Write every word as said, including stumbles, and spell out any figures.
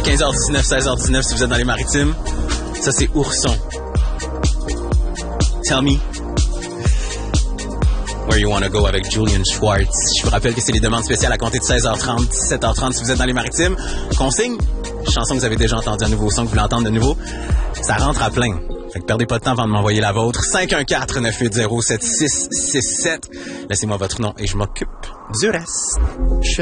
quinze heures dix-neuf, seize heures dix-neuf si vous êtes dans les Maritimes. Ça, c'est Ourson. Tell me where you wanna go avec Julian Schwartz. Je vous rappelle que c'est les demandes spéciales à compter de seize heures trente, dix-sept heures trente si vous êtes dans les Maritimes. Consigne, chanson que vous avez déjà entendue, un nouveau son que vous voulez entendre de nouveau. Ça rentre à plein. Fait que perdez pas de temps avant de m'envoyer la vôtre. cinq un quatre, neuf huit zéro, sept six six sept. Laissez-moi votre nom et je m'occupe du reste. Je